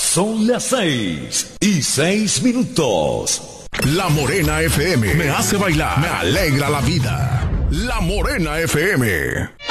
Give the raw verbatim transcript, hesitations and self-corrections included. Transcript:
Son las seis y seis minutos. La Morena F M me hace bailar, me alegra la vida. La Morena F M.